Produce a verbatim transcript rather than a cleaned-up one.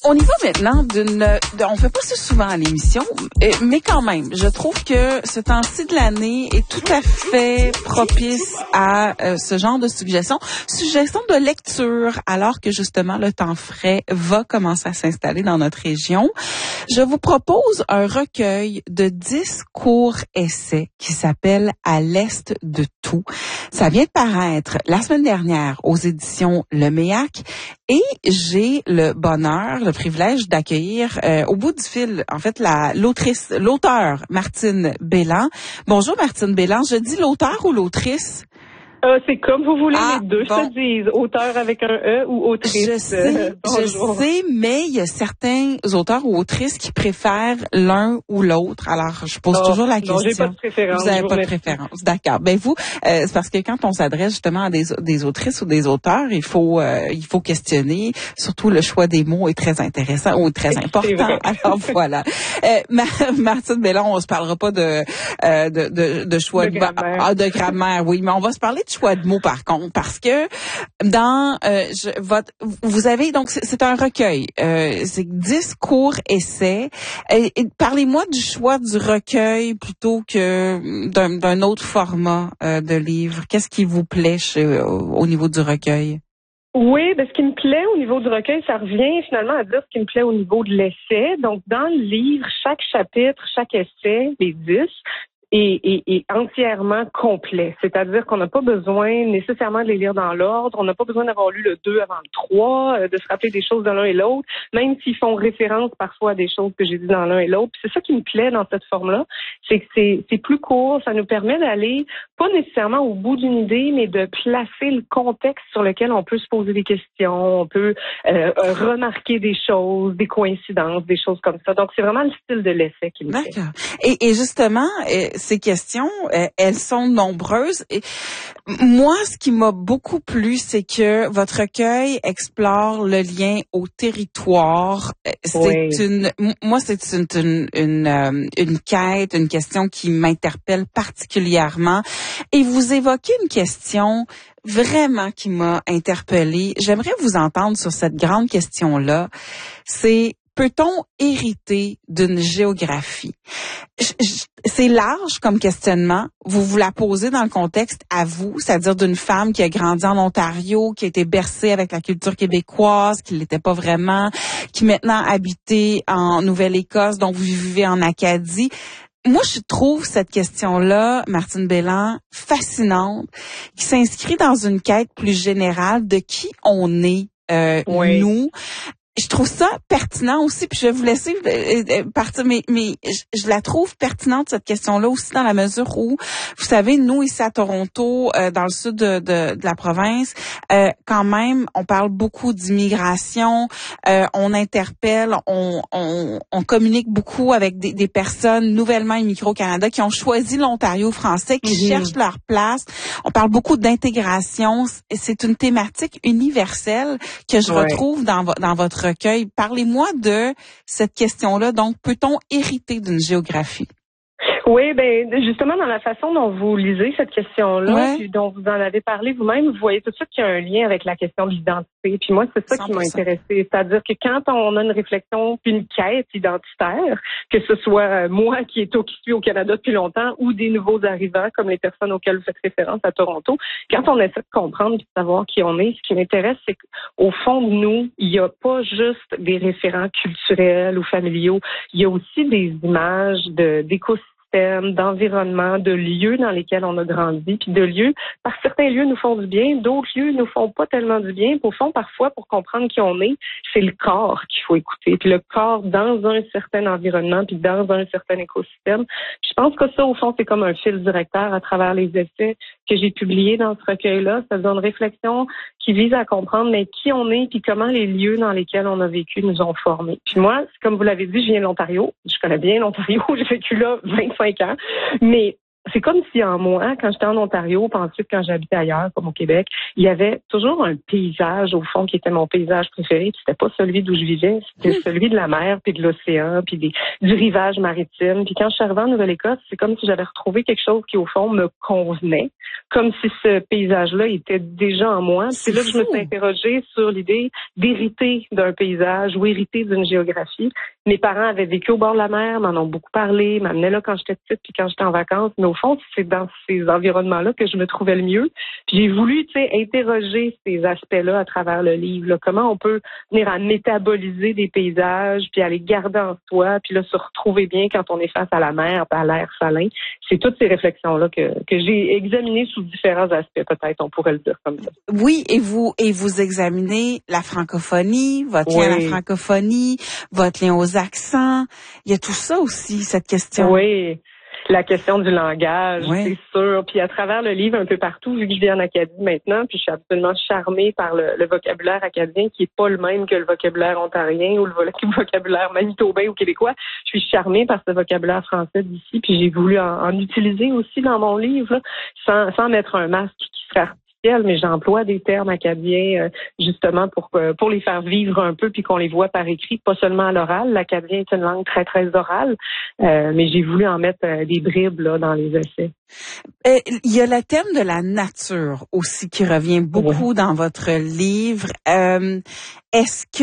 On y va maintenant d'une... De, on fait pas ça souvent à l'émission, mais quand même, je trouve que ce temps-ci de l'année est tout à fait propice à euh, ce genre de suggestions. Suggestions de lecture, alors que justement le temps frais va commencer à s'installer dans notre région. Je vous propose un recueil de dix courts essais qui s'appelle « À l'est de tout ». Ça vient de paraître la semaine dernière aux éditions Le Méac et j'ai le bonheur, le privilège d'accueillir euh, au bout du fil, en fait, la l'autrice, l'auteur Martine Bélan. Bonjour Martine Bélan, je dis l'auteur ou l'autrice? Euh, c'est comme vous voulez, ah, les deux bon. se disent, auteur avec un E ou autrice. Je sais, je sais, mais il y a certains auteurs ou autrices qui préfèrent l'un ou l'autre. Alors, je pose oh, toujours la question. Non, j'ai pas de préférence. Vous n'avez pas de préférence, d'accord. Ben vous, euh, c'est parce que quand on s'adresse justement à des, des autrices ou des auteurs, il faut, euh, il faut questionner. Surtout le choix des mots est très intéressant ou très important. Alors voilà. Euh, Martine Bélan, on se parlera pas de, euh, de, de, de choix de de grammaire. Ah, de grammaire, oui, mais on va se parler de choix de mots par contre, parce que dans euh, je, votre, vous avez donc c'est, c'est un recueil, euh, c'est dix courts essais. Et, et parlez-moi du choix du recueil plutôt que d'un, d'un autre format euh, de livre. Qu'est-ce qui vous plaît chez, au, au niveau du recueil? Oui, ben ce qui me plaît au niveau du recueil, ça revient finalement à dire ce qui me plaît au niveau de l'essai. Donc, dans le livre, chaque chapitre, chaque essai, les dix, est, est, est entièrement complet. C'est-à-dire qu'on n'a pas besoin nécessairement de les lire dans l'ordre. On n'a pas besoin d'avoir lu le deux avant le trois, de se rappeler des choses de l'un et l'autre, même s'ils font référence parfois à des choses que j'ai dit dans l'un et l'autre. Puis c'est ça qui me plaît dans cette forme-là, c'est que c'est, c'est plus court. Ça nous permet d'aller pas nécessairement au bout d'une idée, mais de placer le contexte sur lequel on peut se poser des questions, on peut euh, remarquer des choses, des coïncidences, des choses comme ça. Donc, c'est vraiment le style de l'essai qui me plaît. D'accord. Et, et justement, euh, ces questions, euh, elles sont nombreuses. Et moi, ce qui m'a beaucoup plu, c'est que votre recueil explore le lien au territoire. C'est oui. une, moi, c'est une une une, euh, une quête, une question qui m'interpelle particulièrement. Et vous évoquez une question vraiment qui m'a interpellée. J'aimerais vous entendre sur cette grande question-là. C'est peut-on hériter d'une géographie? C'est large comme questionnement. Vous vous la posez dans le contexte à vous, c'est-à-dire d'une femme qui a grandi en Ontario, qui a été bercée avec la culture québécoise, qui l'était pas vraiment, qui maintenant habite en Nouvelle-Écosse, donc vous vivez en Acadie. Moi, je trouve cette question-là, Martine Bélan, fascinante, qui s'inscrit dans une quête plus générale de qui on est, euh, oui. nous. Je trouve ça pertinent aussi, puis je vais vous laisser euh, partir, mais, mais je, je la trouve pertinente, cette question-là, aussi dans la mesure où, vous savez, nous, ici à Toronto, euh, dans le sud de, de, de la province, euh, quand même, on parle beaucoup d'immigration, euh, on interpelle, on, on, on communique beaucoup avec des, des personnes nouvellement immigrées au Canada qui ont choisi l'Ontario français, qui mm-hmm. cherchent leur place. On parle beaucoup d'intégration. C'est une thématique universelle que je ouais. retrouve dans, dans votre recueil. Parlez-moi de cette question-là. Donc, peut-on hériter d'une géographie? Oui, ben justement, dans la façon dont vous lisez cette question-là, ouais. puis dont vous en avez parlé vous-même, vous voyez tout de suite qu'il y a un lien avec la question de l'identité. Puis moi, c'est ça cent pour cent qui m'a intéressée. C'est-à-dire que quand on a une réflexion puis une quête identitaire, que ce soit moi qui est au, qui suis au Canada depuis longtemps ou des nouveaux arrivants comme les personnes auxquelles vous faites référence à Toronto, quand on essaie de comprendre et de savoir qui on est, ce qui m'intéresse, c'est qu'au fond de nous, il n'y a pas juste des référents culturels ou familiaux, il y a aussi des images de, d'écosystèmes, d'environnement, de lieux dans lesquels on a grandi, puis de lieux, par certains lieux nous font du bien, d'autres lieux nous font pas tellement du bien. Au fond, parfois, pour comprendre qui on est, c'est le corps qu'il faut écouter. Puis le corps dans un certain environnement, puis dans un certain écosystème. Puis je pense que ça, au fond, c'est comme un fil directeur à travers les essais que j'ai publiés dans ce recueil-là. Ça donne une réflexion qui vise à comprendre mais qui on est, puis comment les lieux dans lesquels on a vécu nous ont formés. Puis moi, comme vous l'avez dit, je viens de l'Ontario. Je connais bien l'Ontario. J'ai vécu là vingt-cinq ans. Mais c'est comme si en moi, quand j'étais en Ontario, puis ensuite quand j'habitais ailleurs, comme au Québec, il y avait toujours un paysage, au fond, qui était mon paysage préféré. Puis c'était pas celui d'où je vivais, c'était celui de la mer, puis de l'océan, puis des, du rivage maritime. Puis quand je suis arrivée en Nouvelle-Écosse, c'est comme si j'avais retrouvé quelque chose qui, au fond, me convenait, comme si ce paysage-là était déjà en moi. C'est là que je me suis interrogée sur l'idée d'hériter d'un paysage ou hériter d'une géographie. Mes parents avaient vécu au bord de la mer, m'en ont beaucoup parlé, m'amenaient là quand j'étais petite puis quand j'étais en vacances. Mais au fond, c'est dans ces environnements-là que je me trouvais le mieux. Puis j'ai voulu, tu sais, interroger ces aspects-là à travers le livre. Là. Comment on peut venir à métaboliser des paysages, puis à les garder en soi, puis là se retrouver bien quand on est face à la mer, à l'air salin. C'est toutes ces réflexions-là que, que j'ai examinées sous différents aspects, peut-être, on pourrait le dire comme ça. Oui, et vous et vous examinez la francophonie, votre lien à la francophonie, votre lien aux accents. Il y a tout ça aussi, cette question. Oui. La question du langage, oui. c'est sûr. Puis à travers le livre, un peu partout, vu que je vis en Acadie maintenant, puis je suis absolument charmée par le, le vocabulaire acadien qui est pas le même que le vocabulaire ontarien ou le vocabulaire manitobain ou québécois. Je suis charmée par ce vocabulaire français d'ici, puis j'ai voulu en, en utiliser aussi dans mon livre, là, sans, sans mettre un masque qui serait mais j'emploie des termes acadiens euh, justement pour euh, pour les faire vivre un peu puis qu'on les voit par écrit, pas seulement à l'oral. L'acadien est une langue très, très orale, euh, mais j'ai voulu en mettre euh, des bribes là, dans les essais. Euh, il y a le thème de la nature aussi qui revient beaucoup oui. dans votre livre. Euh, est-ce que